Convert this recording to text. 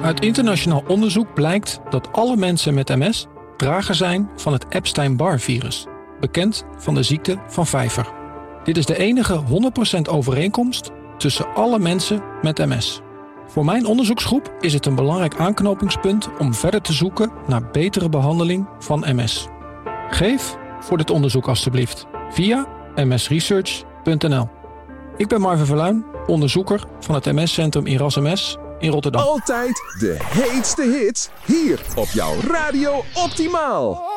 Uit internationaal onderzoek blijkt dat alle mensen met MS drager zijn van het Epstein-Barr-virus, bekend van de ziekte van Pfeiffer. Dit is de enige 100% overeenkomst tussen alle mensen met MS. Voor mijn onderzoeksgroep is het een belangrijk aanknopingspunt om verder te zoeken naar betere behandeling van MS. Geef voor dit onderzoek alstublieft via msresearch.nl. Ik ben Marvin Verluijn, onderzoeker van het MS-centrum Erasmus in Rotterdam. Altijd de heetste hits hier op jouw Radio Optimaal.